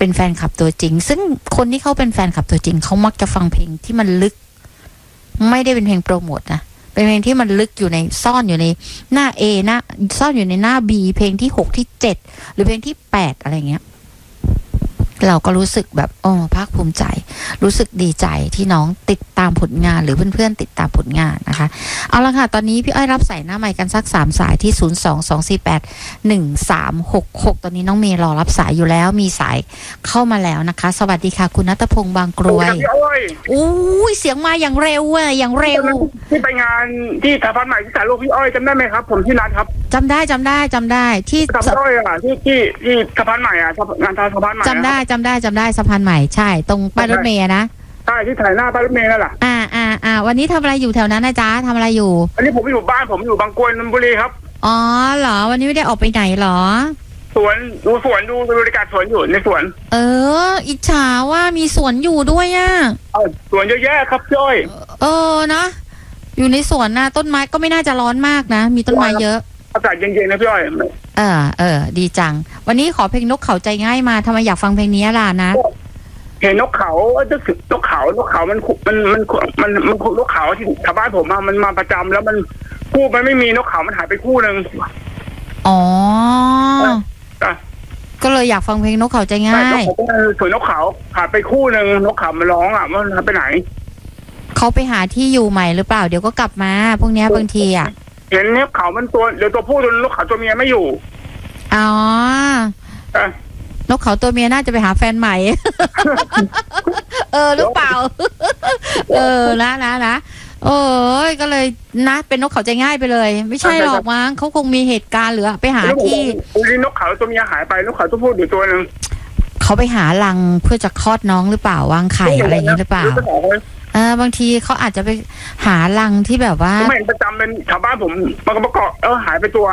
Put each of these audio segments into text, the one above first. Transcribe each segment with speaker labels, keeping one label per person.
Speaker 1: เป็นแฟนคลับตัวจริงซึ่งคนที่เขาเป็นแฟนคลับตัวจริงเขามักจะฟังเพลงที่มันลึกไม่ได้เป็นเพลงโปรโมทนะเป็นเพลงที่มันลึกอยู่ในซ่อนอยู่ในหน้า A หน้าซ่อนอยู่ในหน้า B เพลงที่6ที่7หรือเพลงที่8อะไรเงี้ยเราก็รู้สึกแบบภาคภูมิใจรู้สึกดีใจที่น้องติดตามผลงานหรือเพื่อนๆติดตามผลงานนะคะเอาละค่ะตอนนี้พี่อ้อยรับสายหน้าไมค์กันสัก3สายที่022481366ตอนนี้น้องเมย์รอรับสายอยู่แล้วมีสายเข้ามาแล้วนะคะสวัสดีค่ะคุณณัฐพงษ์บางกรวยอู้ยเสียงมาอย่างเร็วอะอย่างเร็ว
Speaker 2: ที่ไปงานที่สะพานใหม่ที่สายโลกพี่อ้อยจำได้ไหมครับผมที่นัดครับ
Speaker 1: จำได้ที่
Speaker 2: สะพานอ้อยอ่ะที่สะพานใหม่อ่ะงานสะพานใหม่จำได้
Speaker 1: สะพานใหม่ใช่ตรงป้ายรถเมย์นะ
Speaker 2: ใช่ที่ถ่ายหน้าป้ายรถเมย์นั่นแหละ
Speaker 1: วันนี้ทำอะไรอยู่แถวนั้นนะจ๊ะทำอะไรอยู่
Speaker 2: อันนี้ผมอยู่บ้านผมอยู่บางกรวยนนทบุรีครับ
Speaker 1: อ๋อเหรอวันนี้ไม่ได้ออกไปไหนเหรอ
Speaker 2: สวนดูบรรยากาศสวนอยู่ในสวน
Speaker 1: อิจฉาว่ามีสวนอยู่ด้วยอ่ะ
Speaker 2: สวนเยอะแยะครับพี่อ้อย
Speaker 1: นะอยู่ในสวนนะต้นไม้ก็ไม่น่าจะร้อนมากนะมีต้นไม้เยอะ
Speaker 2: อากาศเย็นๆนะพี่อ้อย
Speaker 1: ดีจังวันนี้ขอเพลงนกเขาใจง่ายมาทำไมอยากฟังเพลงนี้ล่ะนะ
Speaker 2: เห็นนกเขาจะสึกนกเขามันนกเขาที่ชาวบ้านผมมันมาประจำแล้วมันคู่มันไม่มีนกเขามันหายไปคู่นึง
Speaker 1: ก็เลยอยากฟังเพลงนกเขาใจง่าย
Speaker 2: ส่วนนกเขาหายไปคู่นึงนกเขามันร้องมันไปไหน
Speaker 1: เขาไปหาที่อยู่ใหม่หรือเปล่าเดี๋ยวก็กลับมาพวกนี้บางทีอ่ะ
Speaker 2: เห็นนกเขามันตัวเดี๋ยวตัวผู้ตัวนกเขาตัวเมียไม่อยู่
Speaker 1: นกเขาตัวเมียน่าจะไปหาแฟนใหม่หรือเปล่านะก็เลยนะเป็นนกเขาใจง่ายไปเลยไม่ใช่หรอกมั้งเขาคงมีเหตุการณ์หรือไปหาที่
Speaker 2: นกเขาตัวเมียหายไปนกเขาตัวผู้อยู่ตัวนึง
Speaker 1: เขาไปหารังเพื่อจะคลอดน้องหรือเปล่าวางไข่อะไรอย่างนี้หรือเปล่าบางทีเขาอาจจะไปหารังที่แบบว่า
Speaker 2: ไม่ประจำเป็นชาวบ้านผมมันก็ประกอบหายไปตัว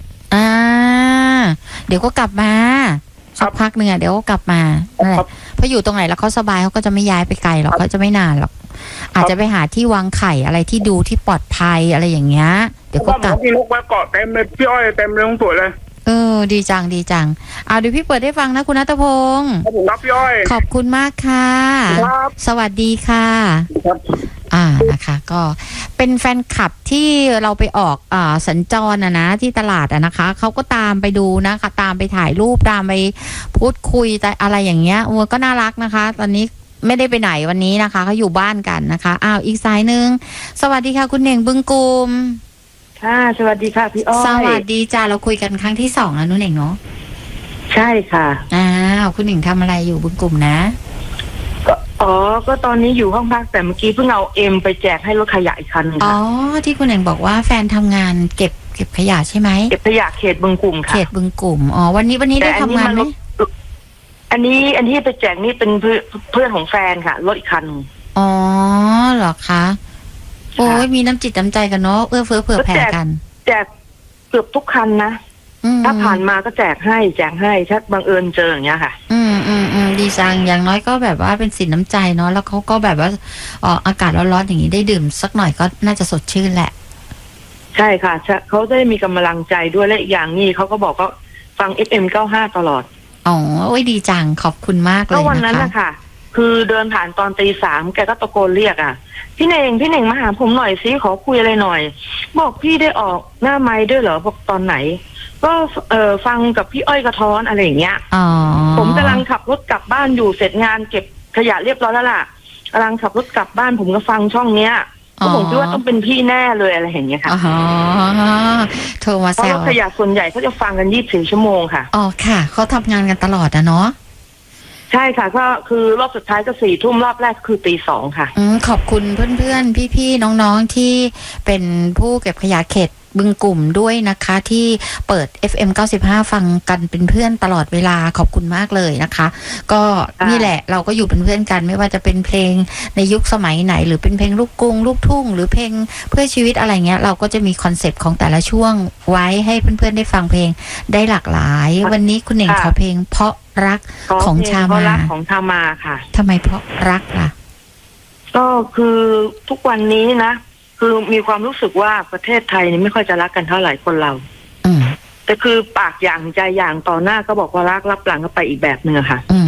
Speaker 1: เดี๋ยวก็กลับมาสักพักหนึ่งเดี๋ยวก็กลับมาเพราะอยู่ตรงไหนแล้วเขาสบายเขาก็จะไม่ย้ายไปไกลหรอกเขาจะไม่นานหรอกอาจจะไปหาที่วางไข่อะไรที่ดูที่ปลอดภัยอะไรอย่างเงี้ยเดี๋ยวก็กลับ
Speaker 2: มีนกมาเกาะเต็มเลยพี่อ้อยเต็มเลยทั้งสวนเลย
Speaker 1: ดีจังเดี๋ยวพี่เปิดให้ฟังนะคุณณัฐพงศ์
Speaker 2: ครับพี่อ้อย
Speaker 1: ขอบคุณมากค่ะสวัสดีค่ะนะคะก็เป็นแฟนคลับที่เราไปออกสัญจรนะที่ตลาดนะคะเขาก็ตามไปดูนะคะตามไปถ่ายรูปตามไปพูดคุยอะไรอย่างเงี้ยก็น่ารักนะคะตอนนี้ไม่ได้ไปไหนวันนี้นะคะเขาอยู่บ้านกันนะคะอีกสายนึงสวัสดีค่ะคุณเหน่งบึงกุม
Speaker 3: ค่ะสวัสดีค่ะพี่อ้อย
Speaker 1: สวัสดีจ้าเราคุยกันครั้งที่2แล้วนุ่นเองเนาะ
Speaker 3: ใช่ค่ะ
Speaker 1: คุณเหน่งทำอะไรอยู่บึงกุมนะ
Speaker 3: ก็ตอนนี้อยู่ห้องพักแต่เมื่อกี้เพิ่งเอาไปแจกให้รถขยะอีกคันนึงค่ะ
Speaker 1: ที่คุณเหน่งบอกว่าแฟนทำงานเก็บขยะใช่ไหม
Speaker 3: เก็บขยะเขตบึงกุมค่ะ
Speaker 1: เขตบึงกุมวันนี้ได้ทำงานไหม
Speaker 3: อันที่ไปแจกนี่เป็นเพื่อนของแฟนค่ะรถอีกคัน
Speaker 1: เหรอคะโอ้ยมีน้ำจิตน้ำใจกันเนาะเฟื้อเผื่อแผ่กัน
Speaker 3: แจกเกือบทุกคันนะถ้าผ่านมาก็แจกให้ถ้าบังเอิญเจออย่างเงี้ยค่ะ
Speaker 1: ดีจังอย่างน้อยก็แบบว่าเป็นสินน้ำใจเนาะแล้วเขาก็แบบว่าอากาศร้อนๆอย่างนี้ได้ดื่มสักหน่อยก็น่าจะสดชื่นแหละ
Speaker 3: ใช่ค่ะเขาได้มีกำลังใจด้วยและอีกอย่างนี้เขาก็บอกว่าฟัง FM95 ตลอด
Speaker 1: โอ้ยดีจังขอบคุณมากเลยนะคะ
Speaker 3: ก็วันนั้นนะคะคือเดินผ่านตอนตี 3แกก็ตะโกนเรียกพี่เน่งมาหาผมหน่อยซิขอคุยอะไรหน่อยบอกพี่ได้ออกหน้าไมค์ด้วยเหรอบอกตอนไหนก็ฟังกับพี่อ้อยกระท้อนอะไรอย่างเงี้ยผมกำลังขับรถกลับบ้านอยู่เสร็จงานเก็บขยะเรียบร้อยแล้วล่ะกำลังขับรถกลับบ้านผมก็ฟังช่องเนี้ยก็ผมคิดว่าต้องเป็นพี่แน่เลยอะไรอย่างเงี้ยค่ะ
Speaker 1: โทรมาแซว
Speaker 3: เพราะขยะส่วนใหญ่เขาจะฟังกัน24 ชั่วโมงค่ะ
Speaker 1: ค่ะเขาทำงานกันตลอดเนาะ
Speaker 3: ใช่ค่ะก็คือรอบสุดท้ายก็4 ทุ่มรอบแรกคือตี 2ค่ะ
Speaker 1: ขอบคุณเพื่อนๆพี่ๆน้องๆที่เป็นผู้เก็บขยะเขตบึงกุ่มด้วยนะคะที่เปิด FM95 ฟังกันเป็นเพื่อนตลอดเวลาขอบคุณมากเลยนะคะก็นี่แหละเราก็อยู่เป็นเพื่อนกันไม่ว่าจะเป็นเพลงในยุคสมัยไหนหรือเป็นเพลงลูกกรุงลูกทุ่งหรือเพลงเพื่อชีวิตอะไรเงี้ยเราก็จะมีคอนเซปต์ของแต่ละช่วงไว้ให้เพื่อนๆได้ฟังเพลงได้หลากหลายวันนี้คุณเหน่งขอเพลงเพราะรักของชามา
Speaker 3: ของชามาค่ะ
Speaker 1: ทำไมเพราะรักล่ะ
Speaker 3: ก็คือทุกวันนี้นะคือมีความรู้สึกว่าประเทศไทยนี่ไม่ค่อยจะรักกันเท่าไหร่คนเราแต่คือปากอย่างใจอย่างต่อหน้าก็บอกว่ารักรับหลังก็ไปอีกแบบนึงค่ะ